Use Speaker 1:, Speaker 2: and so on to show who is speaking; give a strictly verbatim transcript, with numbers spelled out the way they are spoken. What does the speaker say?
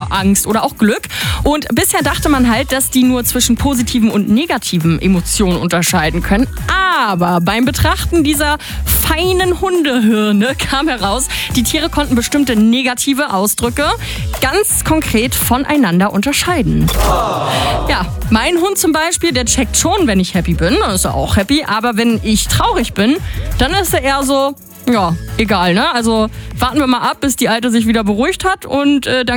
Speaker 1: Angst oder auch Glück. Und bisher dachte man halt, dass die nur zwischen positiven und negativen Emotionen unterscheiden können. Aber beim Betrachten dieser feinen Hundehirne kam heraus, die Tiere konnten bestimmte negative Ausdrücke ganz konkret voneinander unterscheiden. Ja, mein Hund zum Beispiel, der checkt schon, wenn ich happy bin, dann ist er auch happy. Aber wenn ich traurig bin, dann ist er eher so, ja, egal, ne? Also warten wir mal ab, bis die Alte sich wieder beruhigt hat und äh, dann